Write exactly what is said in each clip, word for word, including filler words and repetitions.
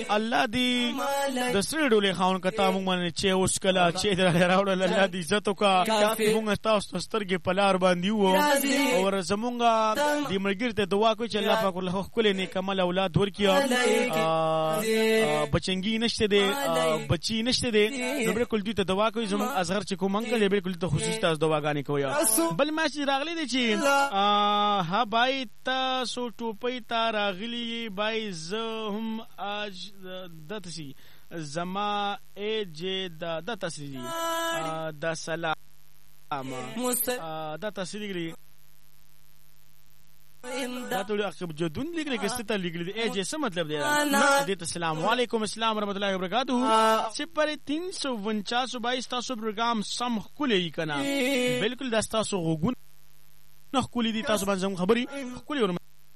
الله دې د سړي ډولې خاون کتا مونږ باندې چې اوس کله چې راوړل الله دې عزت وکا مونږ تاسو سترګې په لار باندې وو او زمونږ دې ملګری ته دعا کوي چې الله پاک له خپل نیک عمل اولاد ورکړي بچنګي نشته دې بچي نشته دې نو بالکل دې ته دعا کوي زمونږ اصغر چې کوم انکل بالکل ته خصوصي تاسو دعاګانې کوي بل ما چې راغلي دي چې ها بای تاسو ټوپۍ ته راغلي بای زه هم اج دتسي زما اج د دتسي د سلام د تسلیګري دا ټول عقب جدون لیکل کې ست لیکل دي اج څه مطلب دی دې السلام علیکم السلام ورحمۃ اللہ وبرکاتہ صفر تین سو انچاس بائیس تاسو پروګرام سم خولې کنا بالکل دا تاسو غوګون نه خولې دي تاسو باندې خبري خولې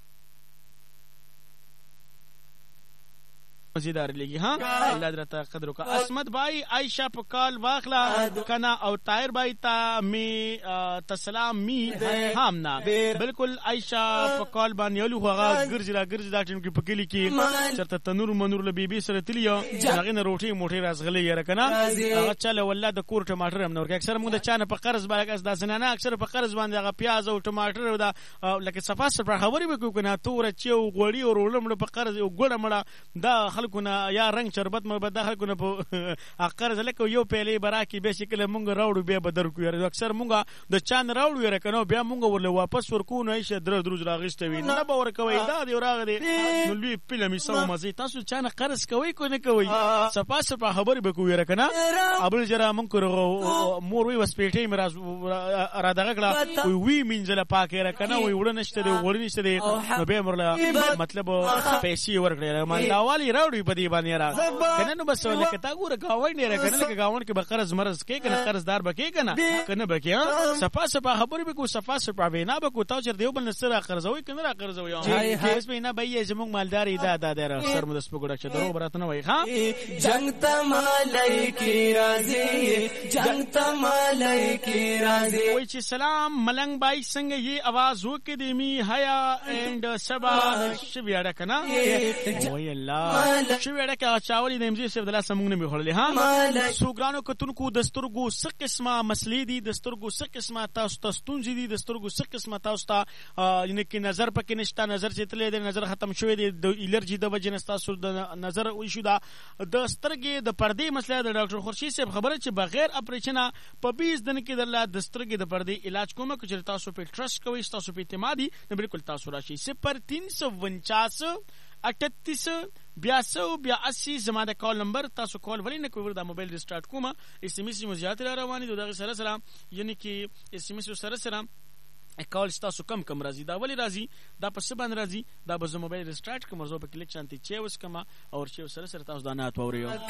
مزیدار لګي ها الله دې ته قدر وکا اسمت بھائی عائشہ په کال واخلا کنا او طاهر بھائی تا می تسلام می همنا بالکل عائشہ په کال باندې ولو هغه ګرځي را ګرځي دا ټیم کې پکېلی کې چرته تنور منور له بیبي سره تلیو هغه نه روټي موټي رازغلې یره کنا هغه چاله والله د کور ټماټر هم نور کې اکثر موږ د چانه په قرض باندې اس د سنانه اکثر په قرض باندې هغه پیاز او ټماټر او دا لکه صفه صفه خبرې وکړو کنه تور چې غوړی او رولم په قرض او ګړه مړه دا خلکونه یا رنگ شربت مې بده خلکونه په قرض لکه یو پیلې براکي به شکل مونږ راوړو بیا بدر کو یاره اکثر مونږ د چان راوړو یاره کنه بیا مونږ ورله واپس ورکو نه شه در دروز راغستوي نه به ورکوي دا دی راغلی نو لوی فلمي سم مزه تاسو چانه قرض کوي کو نه کوي صفه صفه خبر به کو یاره کنه ابل جرا مونږ مور وی وسپېټې مراز را دغه کړه وی منځله پاکه یاره کنه وی وړ نشته دی وړ نشته دی نو به مرله مطلب پیسې ورکړي ما داوالي راوړي په دې باندې را کنه نو بس لکه تا ګوره گاوند نه کنه لکه گاوند کې به قرض مرز کې کنه قرضدار به کې کنه کنه به کې صفه صفه خبرې به کو صفه صفه به نه به کو تا چې دیو بل سره قرضوي کنه را قرضوي هیڅ به نه به یې زموږ مالدار ادا دا در سر مدس په ګډه چې درو برات نه وای ها جنگ تمالای کی راځي جنگ تمالای کی راځي وای چې سلام ملنګ بای څنګه یې आवाज وکړي دی می حیا اند سبا شبیاړه کنه وای الله شبیاړه کا چاولې د امزي سیف د لاس موږ نه میخړلې ها سوګرانو کتونکو دستورګو څه قسمه مسلې دي دستورګو څه قسمه تاسو تاسو دي دستورګو څه قسمه تاسو ته یعنی کې نظر پکې نشته نظر چې تلې د نظر ختم شوی دی د الرجی د وجه نستا سر د نظر وشو دا د سترګې د پردې مسله د ډاکټر خورشید صاحب خبره چې بغیر اپریشن په بیس دن کې د الله د سترګې د پردې علاج کومه چې تاسو په ټرست کوئ تاسو په اعتمادي نه بالکل تاسو راشي صفر تین سو انچاس اٹھتیس بیاسو بیا اسی زما د کال نمبر تاسو کال ولې نه کوئ دا موبایل ریسټارټ کومه اس ام اس مزیات را رواني دغه سره سره یعنی کې اس ام اس سره سره کال تاسو کم کم راځي دا ولی راځي دا په څه باندې راځي دا به زما موبایل ریسټارټ کوم زه په کلیک شانتي چې اوس کما او چې سره سره تاسو دا نه اتوريو